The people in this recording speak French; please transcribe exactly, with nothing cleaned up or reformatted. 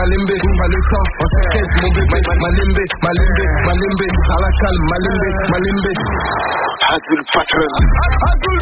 Malimbe, pas le temps, on s'inquiète, mon bébé, Malimbe, Malimbe, Malimbe, à la calme, Malimbe, Malimbe. Azul Patron.